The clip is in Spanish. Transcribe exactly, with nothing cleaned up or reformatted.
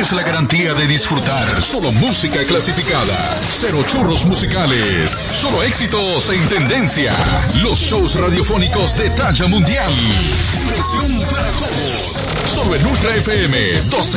Tienes la garantía de disfrutar solo música clasificada. Cero churros musicales. Solo éxitos en tendencia. Los shows radiofónicos de talla mundial. Presión para todos. Solo en Ultra F M doce.